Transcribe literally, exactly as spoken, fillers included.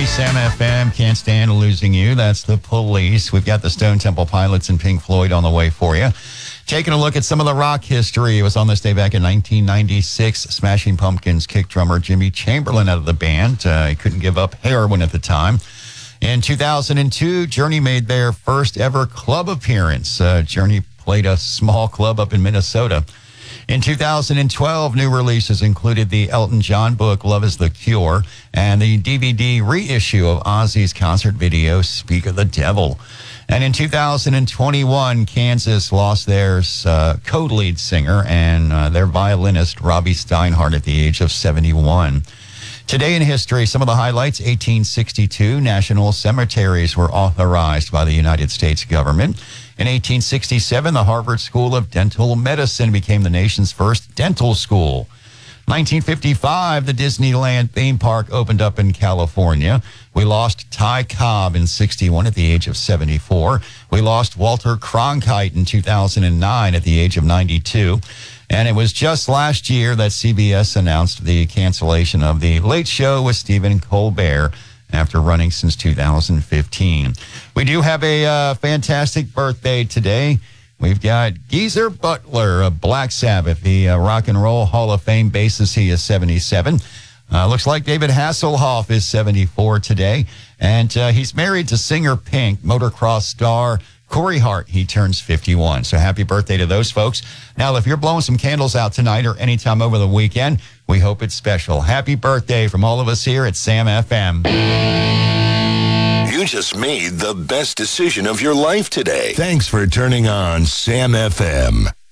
Sam F M, Can't Stand Losing You. That's the Police. We've got the Stone Temple Pilots and Pink Floyd on the way for you. Taking a look at some of the rock history. It was on this day back in nineteen ninety-six. Smashing Pumpkins kick drummer Jimmy Chamberlin out of the band. Uh, he couldn't give up heroin at the time. In two thousand two, Journey made their first ever club appearance. Uh, Journey played a small club up in Minnesota. In two thousand twelve, new releases included the Elton John book, Love is the Cure, and the D V D reissue of Ozzy's concert video, Speak of the Devil. And in two thousand twenty-one, Kansas lost their uh, co-lead singer and uh, their violinist, Robbie Steinhardt, at the age of seventy-one. Today in history, some of the highlights: eighteen sixty-two, national cemeteries were authorized by the United States government. In eighteen sixty-seven, the Harvard School of Dental Medicine became the nation's first dental school. nineteen fifty-five, the Disneyland theme park opened up in California. We lost Ty Cobb in sixty-one at the age of seventy-four. We lost Walter Cronkite in two thousand nine at the age of ninety-two. And it was just last year that C B S announced the cancellation of The Late Show with Stephen Colbert after running since two thousand fifteen. We do have a uh, fantastic birthday today. We've got Geezer Butler of Black Sabbath, the uh, Rock and Roll Hall of Fame bassist. He is seventy-seven. Uh, looks like David Hasselhoff is seventy-four today. And uh, he's married to singer Pink, motocross star Corey Hart. He turns fifty-one. So happy birthday to those folks. Now, if you're blowing some candles out tonight or anytime over the weekend, we hope it's special. Happy birthday from all of us here at Sam F M. You just made the best decision of your life today. Thanks for turning on Sam F M.